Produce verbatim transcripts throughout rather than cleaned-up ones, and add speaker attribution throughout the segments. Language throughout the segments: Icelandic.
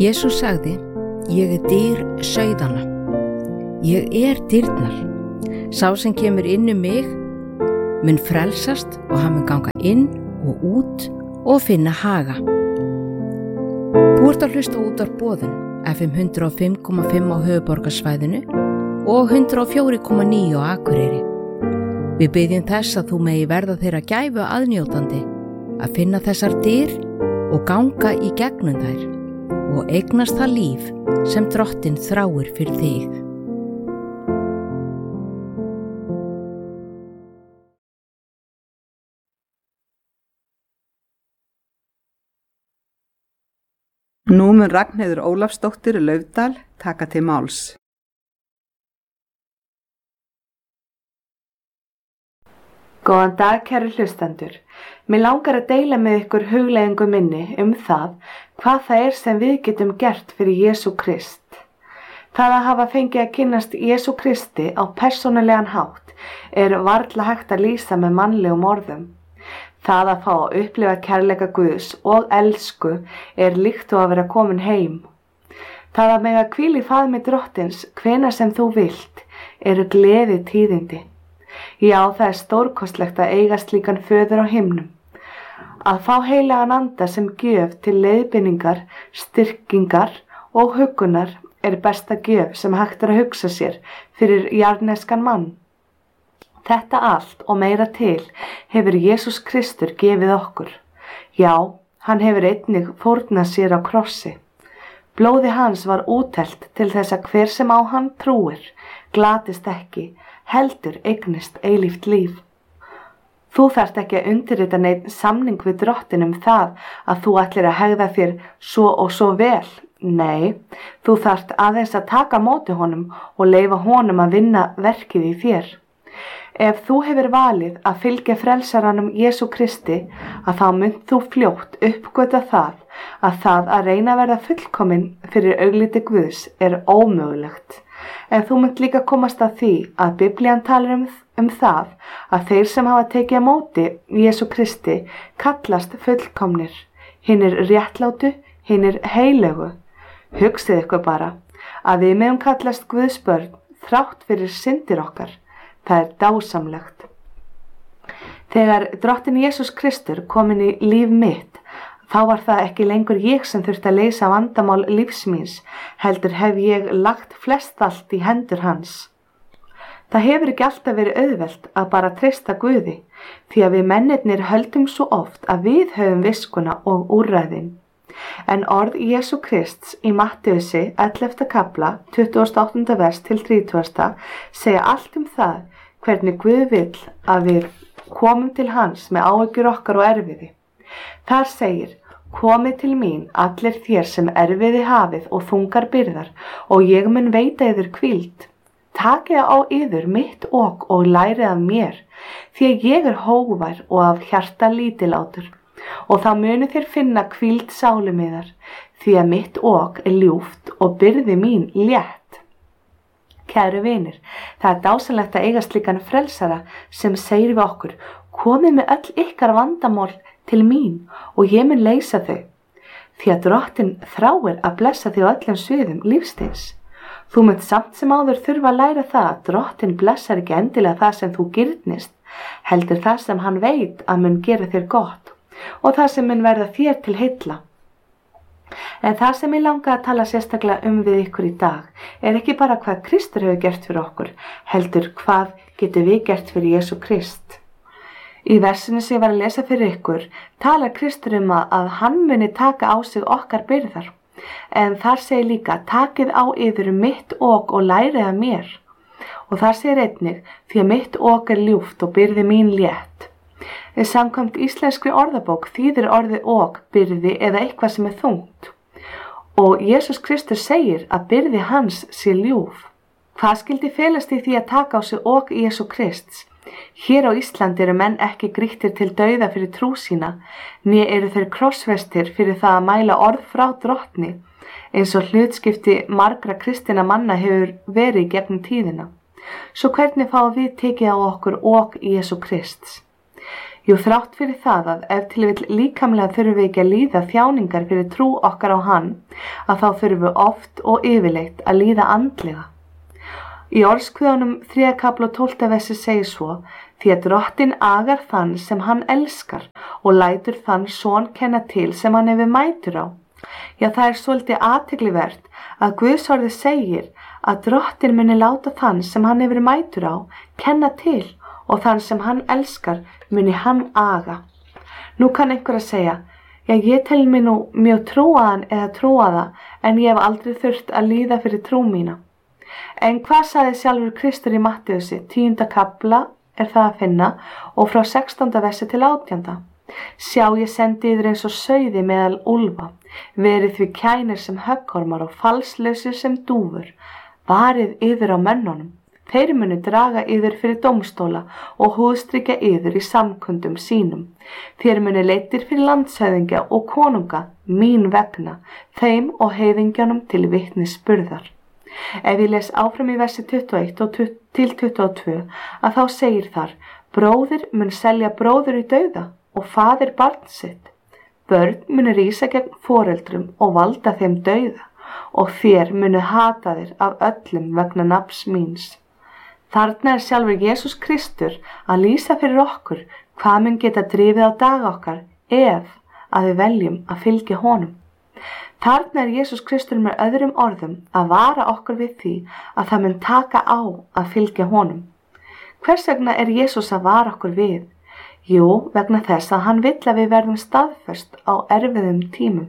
Speaker 1: Jesús sagði, ég er dyr sauðanna. Ég er dyrnar. Sá sem kemur inn um mig mun frelsast og hann mun ganga inn og út og finna haga. Þú ert að hlusta út á boðun F M hundrað og fimm komma fimm á höfuðborgarsvæðinu og hundrað og fjögur komma níu á Akureyri. Við biðjum þess að þú megi verða þeirra gæfu aðnjótandi að finna þessar dyr og ganga í gegnum þær og eignast það líf sem Drottinn þráir fyrir þig.
Speaker 2: Nú mun Ragnheiður Ólafsdóttir Laufdal taka til máls.
Speaker 3: Góðan dag, kæru hlustendur. Mér langar að deila með ykkur hugleiðingu minni um það hvað það er sem við getum gert fyrir Jesú Krist. Það að hafa fengið að kynnast Jesú Kristi á persónulegan hátt er varla hægt að lýsa með mannlegum orðum. Það að fá að upplifa kærleika Guðs og elsku er líkt og að vera komin heim. Það að mega hvíla í faðmi Drottins hvenær sem þú vilt eru gleði tíðindi. Já, það er stórkostlegt að eiga slíkan föður á himnum. Að fá heilagan anda sem gjöf til leiðbeiningar, styrkingar og huggunar er besta gjöf sem hægt er að hugsa sér fyrir jarðneskan mann. Þetta allt og meira til hefur Jesús Kristur gefið okkur. Já, hann hefur einnig fórnað sér á krossi. Blóði hans var útelt til þess að hver sem á hann trúir, glatist ekki, heldur eignist eilíft líf. Þú þarft ekki að undirrita neinn samning við Drottinn um það að þú ætlir að hegða þér svo og svo vel. Nei, þú þarft aðeins að taka á móti honum og leyfa honum að vinna verkið í þér. Ef þú hefur valið að fylgja frelsaranum Jesú Kristi, að þá munt þú fljótt uppgöta það að það að reyna að verða fullkomin fyrir augliti Guðs er ómögulegt. En þú munt líka komast að því að Biblían talar um, um það að þeir sem hafa tekið á móti Jesú Kristi kallast fullkomnir, hinir réttlátu, hinir heilögu. Hugsið ykkur bara að við megum kallast Guðs börn þrátt fyrir syndir okkar. Það er dásamlegt. Þegar Drottinn Jesús Kristur kom inn í líf mitt, þá var það ekki lengur ég sem þurfti að leysa vandamál lífs míns, heldur hef ég lagt flest allt í hendur hans. Það hefur ekki alltaf verið auðvelt að bara treysta Guði, því að við mennirnir höldum svo oft að við höfum viskuna og úrræðin. En orð Jesú Krists í Mattheusi ellefta kafla, tuttugasta og áttunda vers til þrítugasta segja allt um það hvernig Guð vill að við komum til hans með áhyggjur okkar og erfiði. Þar segir, komið til mín allir þér sem erfiði hafið og þungar byrðar og ég mun veita yður hvíld. Takið á yður mitt ok og lærið af mér, því að ég er hógvær og af hjarta lítillátur. Og þá munu þér finna hvíld sálum yðar, því að mitt ok er ljúft og byrði mín létt. Kæru vinir, það er dásamlegt að eiga slíkan frelsara sem segir við okkur, komið með öll ykkar vandamál til mín og ég mun leysa þau. Því að Drottinn þráir að blessa þig á öllum sviðum lífstíns. Þú munt samt sem áður þurfa að læra það að Drottinn blessar ekki endilega það sem þú girnist, heldur það sem hann veit að mun gera þér gott og það sem mun verða þér til heilla. En það sem ég langa að tala sérstaklega um við ykkur í dag er ekki bara hvað Kristur hefur gert fyrir okkur, heldur hvað getum við gert fyrir Jesú Krist. Í versinu sem ég var að lesa fyrir ykkur talar Kristur um að hann muni taka á sig okkar byrðar, en þar segir líka takið á yður mitt ok og lærið af mér. Og þar segir einnig því að mitt ok er ljúft og byrði mín létt. Samkvæmt íslenskri orðabók þýðir orðið ok byrði eða eitthvað sem er þungt. Og Jesús Kristus segir að byrði hans sé ljúf. Hvað skildi felast í því að taka á sig ok Jesú Krists? Hér á Íslandi eru menn ekki grýttir til dauða fyrir trú sína, né eru þeir krossfestir fyrir það að mæla orð frá Drottni, eins og hlutskipti margra kristinna manna hefur verið í gegnum tíðina. Svo hvernig fáum við tekið á okkur ok Jesú Krists? Jú, þrátt fyrir það að ef til vill líkamlega þurfum við ekki að líða þjáningar fyrir trú okkar á hann, að þá þurfum við oft og yfirleitt að líða andlega. Í Orðskviðunum þriðja kafla og tólfta versi segir svo: því að Drottinn agar þann sem hann elskar og lætur þann son kenna til sem hann hefur mætur á. Já, það er svolítið athyglivert að Guðs orðið segir að Drottinn muni láta þann sem hann hefur mætur á kenna til og þann sem hann elskar muni hann aga. Nú kann einhver að segja: já, ég tel mig nú mjög trúaðan eða trúaða en ég hef aldrei þurft að líða fyrir trú mína. En hvað sagði sjálfur Kristur í Mattheusi, tíunda kafla er það að finna og frá sextánda versi til átjánda. Sjá, ég sendi yður eins og sauði meðal úlfa, verið því kænir sem höggormar og falslausir sem dúfur. Varið yður á mönnunum, þeir munu draga yður fyrir dómstóla og húðstrykja yður í samkundum sínum. Þér munu leiddir fyrir landshöfðingja og konunga, mín vegna, þeim og heiðingjanum til vitnisburðar. Ef ég les áfram í versi tuttugu og eitt og til tuttugu og tvö að þá segir þar: bróðir mun selja bróður í dauða og faðir barn sitt. Börn munu rísa gegn foreldrum og valda þeim dauða og þér munu hata þér af öllum vegna nafns míns. Þarna er sjálfur Jesús Kristur að lýsa fyrir okkur hvað mun geta drifið á dag okkar ef að við veljum að fylgja honum. Þarna er Jesús Kristur með öðrum orðum að vara okkur við því að það mun taka á að fylgja honum. Hvers vegna er Jesús að vara okkur við? Jú, vegna þess að hann vill að við verðum staðfest á erfiðum tímum.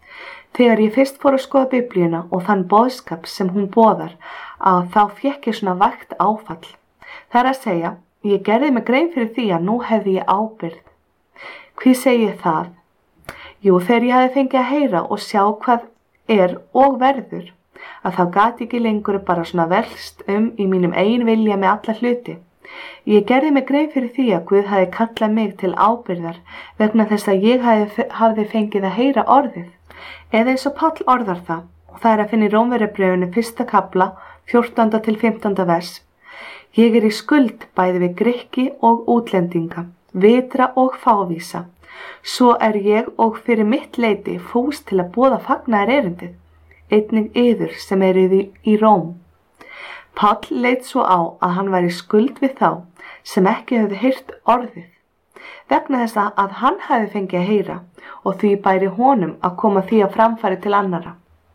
Speaker 3: Þegar ég fyrst fór að skoða Biblíuna og þann boðskap sem hún boðar, að þá fékk ég svona vægt áfall. Það er að segja, ég gerði mig grein fyrir því að nú hefði ég ábyrgð. Hví segi ég það? Jú, þegar ég hafi fengið að heyra og sjá hvað er og verður, að þá gat ekki lengur bara svona velst um í mínum eigin vilja með alla hluti. Ég gerði mig grein fyrir því að Guð hafi kallað mig til ábyrgðar vegna þess að ég hafi, hafi fengið að heyra orðið. Eða eins og Páll orðar það, og það er að finna í Rómverjabréfinu fyrsta kafla, fjórtánda til fimmtánda vers. Ég er í skuld bæði við Grikki og útlendinga, vitra og fávísa. Svo er ég og fyrir mitt leyti fús til að boða fagnaðar erindið, einnig yður sem eruð í, í Róm. Páll leit svo á að hann var í skuld við þá sem ekki höfðu heyrt orðið, vegna þess að hann hafi fengið að heyra og því bæri honum að koma því að framfæri til annara.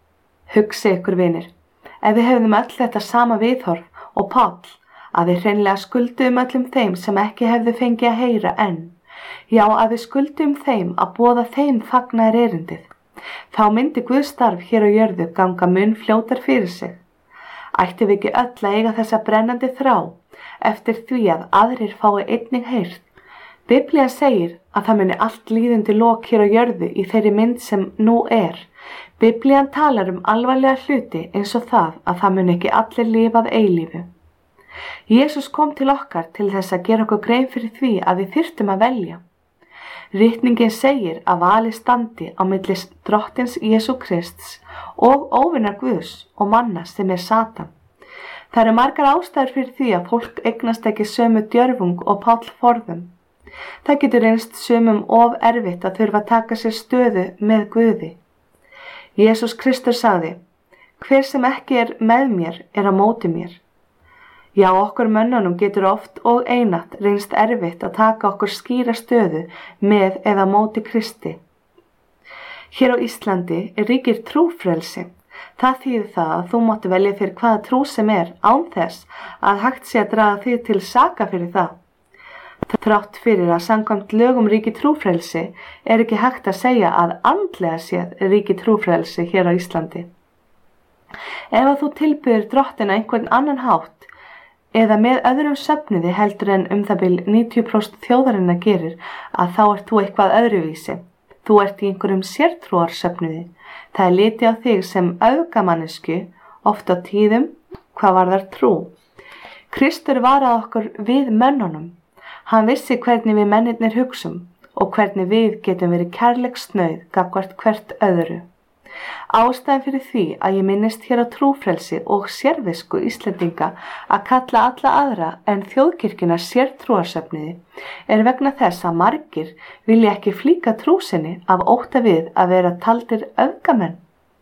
Speaker 3: Hugsi ykkur vinir, ef við hefðum öll þetta sama viðhorf og Páll, að við hreinlega skuldum öllum þeim sem ekki hefðu fengið að heyra enn, já, að við skuldum þeim að boða þeim fagnaðar erindið, þá myndi Guðs starf hér á jörðu ganga mun fljótar fyrir sig. Ættum við ekki öll að eiga þessa brennandi þrá, eftir því að aðrir fái einnig heyrt. Biblían segir að það muni allt líðandi lok hér á jörðu í þeirri mynd sem nú er. Biblían talar um alvarlega hluti eins og það að það muni ekki allir lifað eilífu. Jesús kom til okkar til þess að gera okkur grein fyrir því að við þyrftum að velja. Ritningin segir að valið standi á milli Drottins Jesú Krists og óvinar Guðs og manna sem er Satan. Það eru margar ástæður fyrir því að fólk eignast ekki sömu djörfung og Páll forðum. Það getur reynst sumum of erfitt að þurfa að taka sér stöðu með Guði. Jesús Kristur sagði: hver sem ekki er með mér er á móti mér. Já, okkur mönnunum getur oft og einatt reynst erfitt að taka okkur skýra stöðu með eða móti Kristi. Hér á Íslandi ríkir trúfrelsi. Það þýðir það að þú mátt velja fyrir hvaða trú sem er án þess að hægt sé að draga þig til saka fyrir það. Þrátt fyrir að samkvæmt lögum ríki trúfrelsi er ekki hægt að segja að andlega séð ríki trúfrelsi hér á Íslandi. Ef að þú tilbyður Drottin á einhvern annan hátt eða með öðrum söfnuði heldur en um það bil níutíu prósent þjóðarinnar gerir, að þá ert þú eitthvað öðruvísi. Þú ert í einhverjum sértrúarsöfnuði. Það er litið á þig sem öfgamannesku, oft á tíðum, hvað varðar trú. Kristur varaði okkur við mönnunum. Hann vissi hvernig við mennirnir hugsum og hvernig við getum verið kærleiksnauð gagnvart hvert öðru. Ástæðan fyrir því að ég minnist hér á trúfrelsi og sérvisku Íslendinga að kalla alla aðra en þjóðkirkjuna sértrúarsöfniði er vegna þess að margir vilja ekki flíka trú sinni af ótta við að vera taldir öfgamenn.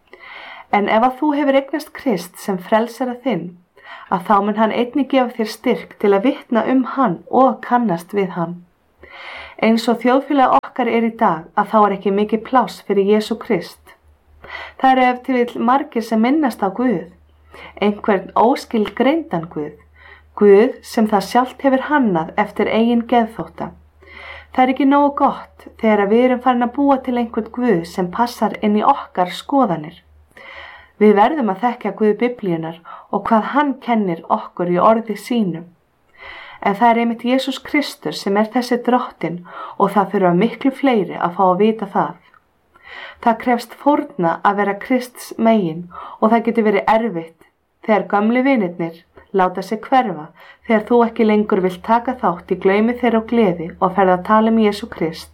Speaker 3: En ef að þú hefur eignast Krist sem frelsara þinn, að þá mun hann einnig gefa þér styrk til að vitna um hann og kannast við hann. Eins og þjóðfélag okkar er í dag að þá er ekki mikið pláss fyrir Jesú Krist. Það eru ef til vill margir sem minnast á Guð, einhvern óskilgreindan Guð, Guð sem það sjálft hefur hannað eftir eigin geðþótta. Það er ekki nógu gott þegar við erum farin að búa til einhvern Guð sem passar inn í okkar skoðanir. Við verðum að þekkja Guð Biblíunnar og hvað hann kennir okkur í orði sínum. En það er einmitt Jesús Kristur sem er þessi drottinn og það þurfa miklu fleiri að fá að vita það. Það krefst fórna að vera Krists megin og það getur verið erfitt þegar gamli vinirnir láta sig hverfa þegar þú ekki lengur vilt taka þátt í glaumi þeirra og gleði og ferð að tala um Jesú Krist.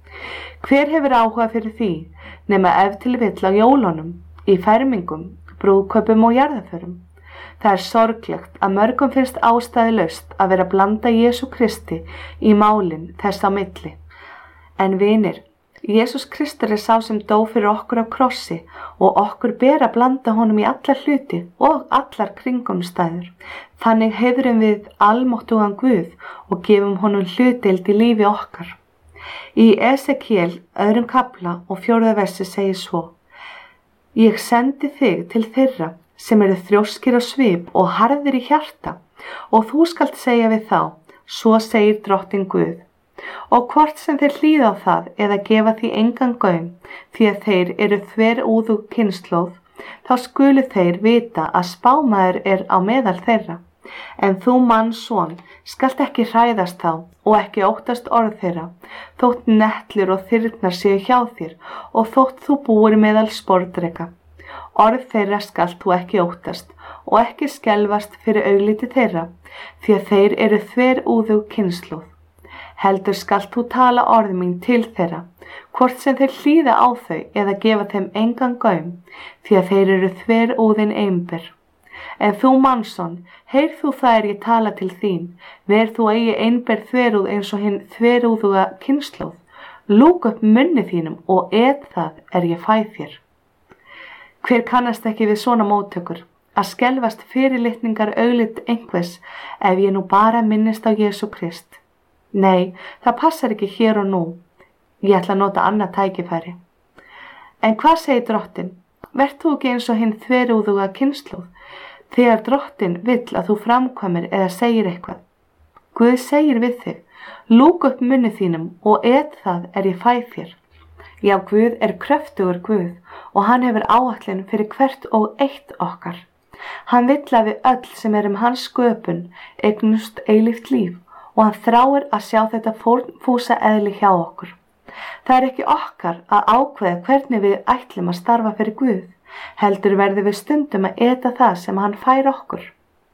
Speaker 3: Hver hefur áhuga fyrir því nema ef til vill á jólunum, í fermingum, brúðkaupum og jarðarförum? Það er sorglegt að mörgum finnst ástæðulaust að vera að blanda Jesú Kristi í málin þess á milli. En vinir, Jesús Kristur er sá sem dó fyrir okkur á krossi og okkur ber að blanda honum í allar hluti og allar kringumstæður. Þannig heiðrum við almáttugan Guð og gefum honum hlutdeild í lífi okkar. Í Esekiel öðrum kafla og fjórða versi segir svo: Ég sendi þig til þeirra sem eru þrjóskir á svip og harðir í hjarta og þú skalt segja við þá, svo segir drottinn Guð. Og hvort sem þeir hlýða á það eða gefa því engan gaum, því að þeir eru þverúðug kynslóð, þá skulu þeir vita að spámaður er á meðal þeirra. En þú mannsson skalt ekki hræðast þá og ekki óttast orð þeirra, þótt netlur og þyrnar séu hjá þér og þótt þú búir meðal sporðdreka. Orð þeirra skalt þú ekki óttast og ekki skelfast fyrir augliti þeirra, því að þeir eru þverúðug kynslóð. Heldur skalt þú tala orð mín til þeirra, hvort sem þeir hlýða á þau eða gefa þeim engan gaum, því að þeir eru þverúðin einber. En þú mannsson, heyr þú það er ég tala til þín, ver þú eigi einber þverúð eins og hinn þverúðuga kynslóð, lúk upp munni þínum og et það er ég fæ þér. Hver kannast ekki við svona móttökur, að skelfast fyrirlitningar auglit einhvers ef ég nú bara minnist á Jesú Krist? Nei, það passar ekki hér og nú. Ég ætla að nota annað tækifæri. En hvað segir drottinn? Vert þú ekki eins og hinn þverúðuga kynslóð, þegar drottinn vill að þú framkvæmir eða segir eitthvað? Guð segir við þig, lúk upp munni þínum og et það er ég fæ þér. Já, Guð er kröftugur Guð og hann hefur áætlun fyrir hvert og eitt okkar. Hann vill að við öll sem erum hans sköpun eignust eilíft líf og hann þráir að sjá þetta fúsa eðli hjá okkur. Það er ekki okkar að ákveða hvernig við ætlum að starfa fyrir Guð, heldur verðum við stundum að eta það sem hann fær okkur.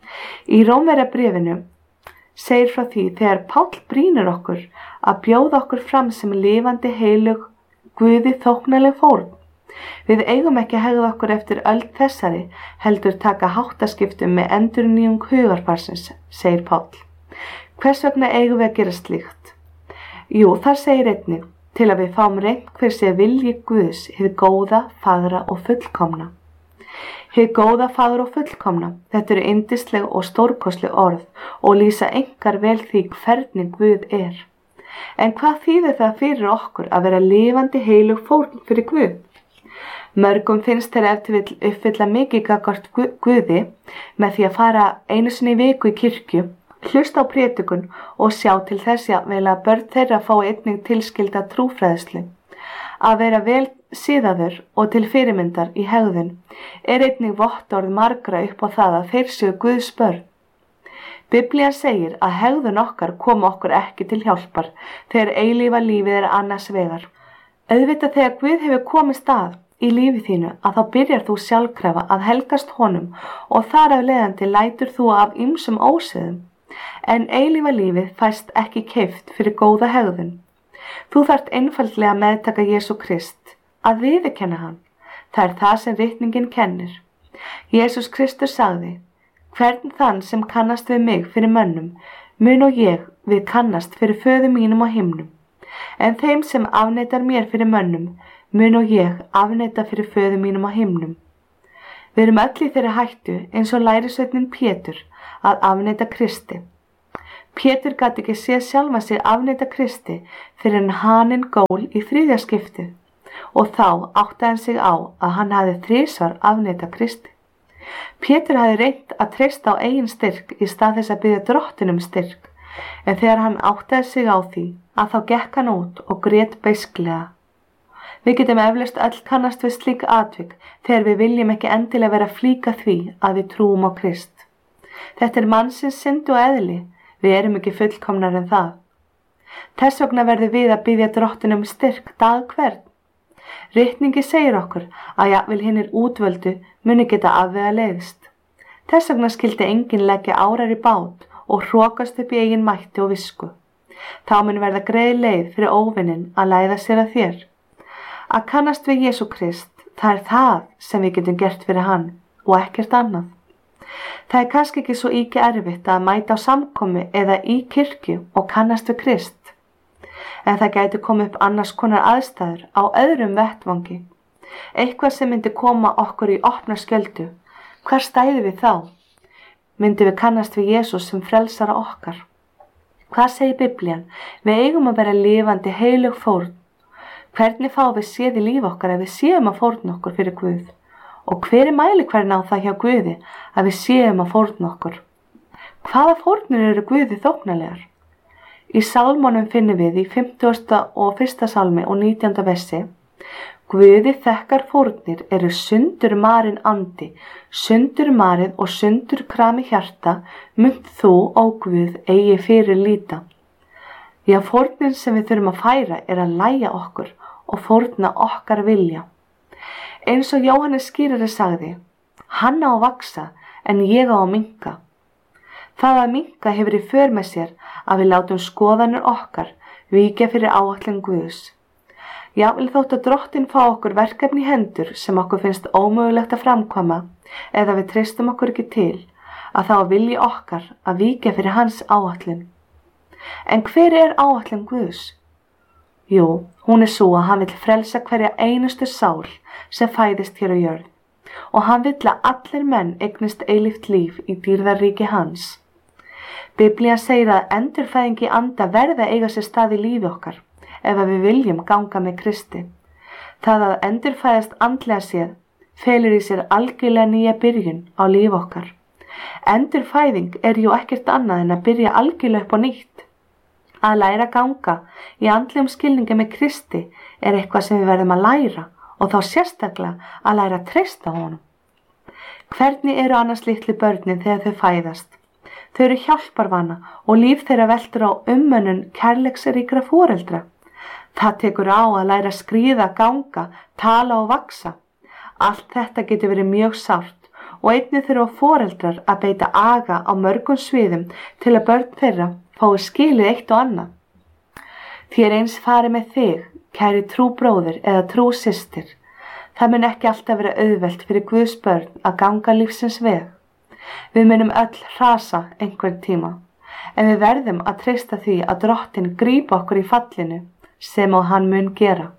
Speaker 3: Í Rómverjabréfinu segir frá því þegar Páll brýnir okkur að bjóða okkur fram sem lifandi heilug Guði þóknanleg fórn. Við eigum ekki að hegða okkur eftir öld þessari, heldur taka háttaskiptum með endurnýjung hugarfarsins, segir Páll. Hvers vegna eigum við að gera slíkt? Jú, þar segir einnig, til að við fáum reynt hver sé vilji Guðs, hið góða, fagra og fullkomna. Hið góða, fagra og fullkomna, þetta eru yndisleg og stórkostleg orð og lýsa einkar vel því hvernig Guð er. En hvað þýðir það fyrir okkur að vera lifandi heilug fórn fyrir Guð? Mörgum finnst þeir ef til vill uppfylla mikið gagnvart Guði með því að fara einu sinni í viku í kirkju, hlusta á prédikun og sjá til þess jafnvel að börn þeirra fái einnig tilskilda trúfræðslu. Að vera vel siðaður og til fyrirmyndar í hegðun er einnig vottorð margra upp á það að þeir séu Guðs börn. Biblían segir að hegðun okkar komi okkur ekki til hjálpar þegar eilífa lífið er annars vegar. Auðvitað þegar Guð hefur komist að í lífi þínu að þá byrjar þú sjálfkrafa að helgast honum og þar af leiðandi lætur þú af ýmsum ósiðum. En eilífa lífið fæst ekki keypt fyrir góða hegðun. Þú þarft einfaldlega að meðtaka Jesú Krist, að viðurkenna hann. Það er það sem ritningin kennir. Jesús Kristur sagði: hvern þann sem kannast við mig fyrir mönnum, mun og ég við kannast fyrir föður mínum á himnum. En þeim sem afneitar mér fyrir mönnum, mun og ég afneita fyrir föður mínum á himnum. Við erum öll í þeirri hættu eins og lærisveinninn Pétur að afneita Kristi. Pétur gat ekki séð sjálfa sig afneita Kristi fyrir en haninn gól í þriðja skiptið og þá áttaði hann sig á að hann hafði þrisvar afneita Kristi. Pétur hafði reynt að treysta á eigin styrk í stað þess að biðja Drottinn um styrk, en þegar hann áttaði sig á því að þá gekk hann út og grét beisklega. Við getum eflaust öll kannast við slík atvik þegar við viljum ekki endilega vera að flíka því að við trúum á Krist. Þetta er mannsins synd og eðli, við erum ekki fullkomnar en það. Þess vegna verðum við að biðja Drottinn um styrk dag hvern. Ritningi segir okkur að jafnvel hinnir útvöldu muni geta afvega leiðst. Þess vegna skildi enginn leggja árar í bát og hrokast upp í eigin mætti og visku. Þá mun verða greið leið fyrir óvinnin að læða sér að þér. Að kannast við Jesú Krist, það er það sem við getum gert fyrir hann og ekkert annað. Það er kannski ekki svo íki erfitt að mæta á samkomu eða í kirkju og kannast við Krist. En það gæti komið upp annars konar aðstæður á öðrum vettvangi. Eitthvað sem myndi koma okkur í opna skjöldu. Hvar stæði við þá? Myndi við kannast við Jesús sem frelsara okkar? Hvað segir Biblían? Við eigum að vera lifandi heilug fórn. Hvernig fá við séð í líf okkar ef við séum að fórna okkur fyrir Guð? Og hver er mælikvarðinn á það hjá Guði að við séum að fórna okkur? Hvaða fórnir eru Guði þóknanlegar? Í sálmónum finnum við í fimmtugasta og fyrsta sálmi og nítjánda versi: Guði þekkar fórnir eru sundur marinn andi, sundur marið og sundur krami hjarta, munt þú, ó Guð, eigi fyrir líta. Já, fórnin sem við þurfum að færa er að lægja okkur og fórna okkar vilja. Eins og Jóhannes skýrari sagði: hann á að vaksa en ég á að minnka. Það að minnka hefur í för með sér að við látum skoðanir okkar víkja fyrir áætlun Guðs. Jafnvel þótt að Drottinn fá okkur verkefni í hendur sem okkur finnst ómögulegt að framkvæma eða við treystum okkur ekki til, að þá vilji okkar að víkja fyrir hans áætlun. En hver er áætlun Guðs? Jú, hún er svo að hann vill frelsa hverja einustu sál sem fæðist hér á jörð og hann vill að allir menn eignist eilíft líf í dýrðarríki hans. Biblían segir að endurfæðing í anda verði að eiga sér stað í lífi okkar ef við viljum ganga með Kristi. Það að endurfæðast andlega séð felur í sér algjörlega nýja byrjun á líf okkar. Endurfæðing er jú ekkert annað en að byrja algjörlega upp á nýtt. Að læra að ganga í andlegum skilningi með Kristi er eitthvað sem við verðum að læra og þá sérstaklega að læra að treysta honum. Hvernig eru annars litlu börnin þegar þau fæðast? Þau eru hjálparvana og líf þeirra veltur á ummönnun kærleiksríkra foreldra. Það tekur á að læra að skríða, ganga, tala og vaksa. Allt þetta getur verið mjög sárt og einnig þurfa foreldrar að beita aga á mörgum sviðum til að börn þeirra fái skilið eitt og annað. Því er eins farið með þig, kæri trúbróðir eða trúsystir. Það mun ekki alltaf vera auðvelt fyrir Guðs börn að ganga lífsins veg. Við munum öll hrasa einhvern tíma, en við verðum að treysta því að Drottinn grípa okkur í fallinu sem og hann mun gera.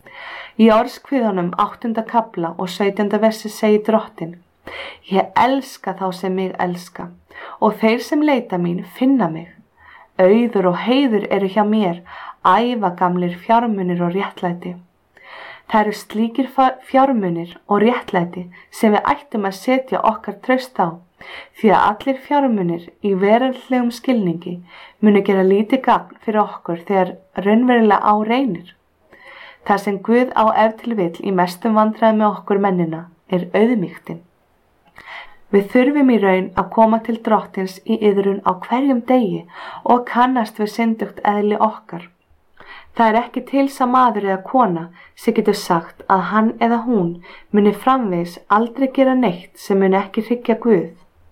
Speaker 3: Í Orðskviðunum áttunda kafla og sautjánda versi segir Drottinn: Ég elska þá sem mig elska, og þeir sem leita mín finna mig. Auður og heiður eru hjá mér, ævagamlir fjármunir og réttlæti. Það eru slíkir fjármunir og réttlæti sem við ættum að setja okkar traust á, því að allir fjármunir í veraldlegum skilningi munu gera lítið gagn fyrir okkur þegar raunverulega á reynir. Það sem Guð á ef til vill í mestum vandræði með okkur mennina er auðmýktin. Við þurfum í raun að koma til Drottins í iðrun á hverjum degi og kannast við syndugt eðli okkar. Það er ekki til sá maður eða kona sem getur sagt að hann eða hún muni framvegis aldrei gera neitt sem muni ekki hryggja Guð.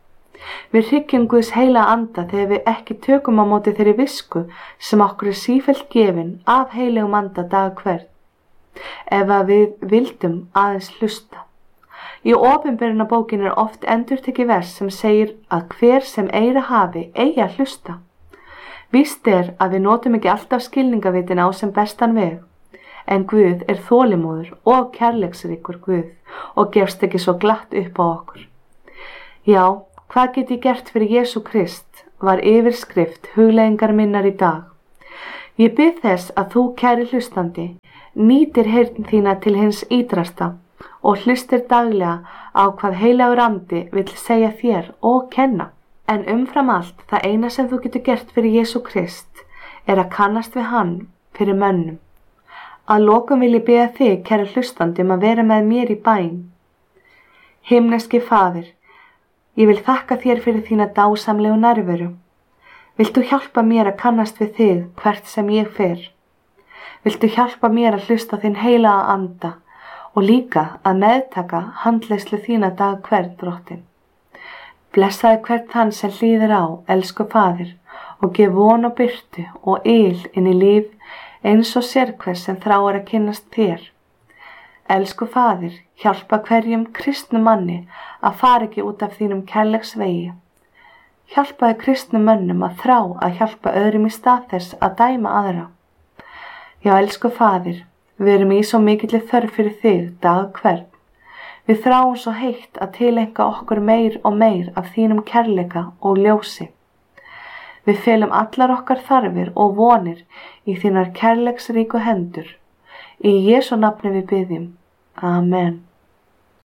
Speaker 3: Við hryggjum Guðs heila anda þegar við ekki tökum á móti þeirri visku sem okkur er sífellt gefin af heilegum anda dag hvern. ef að við vildum aðeins hlusta. Í opinberunarbókin er oft endurtekið vers sem segir að hver sem eyra hafi eigi að hlusta. Víst er að við notum ekki alltaf skilningavitin á sem bestan veg, en Guð er þolinmóður og kærleiksríkur Guð og gefst ekki svo glatt upp á okkur. Já, hvað get ég gert fyrir Jesú Krist var yfirskrift hugleiðingar minnar í dag. Ég bið þess að þú, kæri hlustandi, nýtir heyrn þína til hins ítrasta og hlustir daglega á hvað heilagur andi vill segja þér og kenna. En umfram allt, það eina sem þú getur gert fyrir Jesú Krist er að kannast við hann fyrir mönnum. Að lokum vil ég biðja þig, kæri hlustandi, um að vera með mér í bæn. Himneski Faðir, ég vil þakka þér fyrir þína dásamlegu nærveru. Viltu hjálpa mér að kannast við þig hvert sem ég fer? Viltu hjálpa mér að hlusta þinn heilaga anda og líka að meðtaka handleiðslu þína dag hvern, Drottinn. Blessaði hvern þann sem hlýðir á, elsku Faðir, og gef von og birtu og yl inn í líf eins og sérhvers sem þráir að kynnast þér. Elsku Faðir, hjálpa hverjum kristnum manni að fara ekki út af þínum kærleiksvegi. Hjálpaði kristnum mönnum að þrá að hjálpa öðrum í stað þess að dæma aðra. Já, elsku Faðir, við erum í svo mikilli þörf fyrir þig dag hvern. Við þráum svo heitt að tilenga okkur meir og meir af þínum kærleika og ljósi. Við felum allar okkar þarfir og vonir í þínar kærleiksríku hendur. Í Jesú nafni við biðjum. Amen.